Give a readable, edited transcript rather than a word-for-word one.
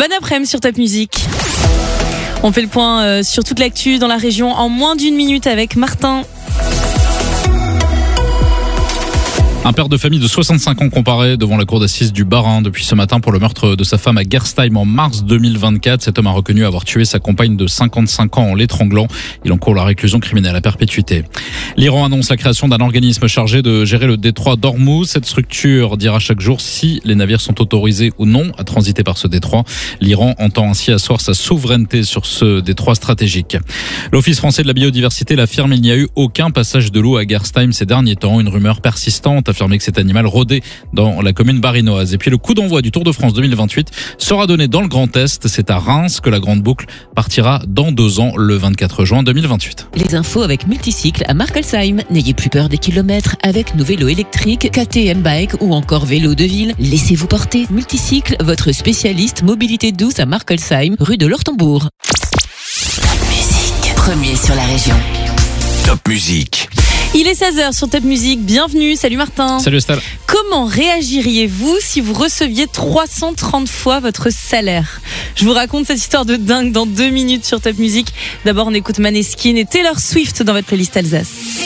Bon après-midi sur Top Music. On fait le point sur toute l'actu dans la région en moins d'1 minute avec Martin. Un père de famille de 65 ans comparé devant la cour d'assises du Bas-Rhin depuis ce matin pour le meurtre de sa femme à Gerstheim en mars 2024. Cet homme a reconnu avoir tué sa compagne de 55 ans en l'étranglant. Il encourt la réclusion criminelle à perpétuité. L'Iran annonce la création d'un organisme chargé de gérer le détroit d'Ormuz. Cette structure dira chaque jour si les navires sont autorisés ou non à transiter par ce détroit. L'Iran entend ainsi asseoir sa souveraineté sur ce détroit stratégique. L'Office français de la biodiversité l'affirme, il n'y a eu aucun passage de loup à Gerstheim ces derniers temps. Une rumeur persistante affirmé que cet animal rôdait dans la commune barinoise. Et puis le coup d'envoi du Tour de France 2028 sera donné dans le Grand Est. C'est à Reims que la grande boucle partira dans 2 ans, le 24 juin 2028. Les infos avec Multicycle à Markelsheim. N'ayez plus peur des kilomètres avec nos vélos électriques, KTM Bike ou encore vélos de ville. Laissez-vous porter. Multicycle, votre spécialiste mobilité douce à Markelsheim, rue de l'Ortembourg. Top Music, premier sur la région. Top Music. Il est 16h sur Top Music, bienvenue, salut Martin. Salut Estelle. Comment réagiriez-vous si vous receviez 330 fois votre salaire ? Je vous raconte cette histoire de dingue dans 2 minutes sur Top Music. D'abord on écoute Maneskin et Taylor Swift dans votre playlist Alsace.